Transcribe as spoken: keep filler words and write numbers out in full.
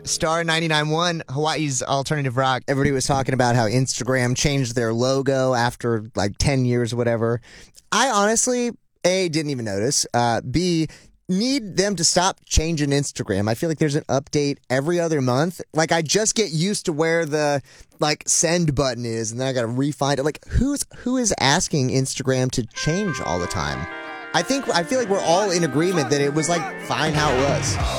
Star ninety-nine point one, Hawaii's alternative rock. Everybody was talking about how Instagram changed their logo after like ten years or whatever. I honestly, A, didn't even notice. Uh, B, need them to stop changing Instagram. I feel like there's an update every other month. Like, I just get used to where the like send button is, and then I got to re-find it. Like, who's who is asking Instagram to change all the time? I think I feel like we're all in agreement that it was like fine how it was.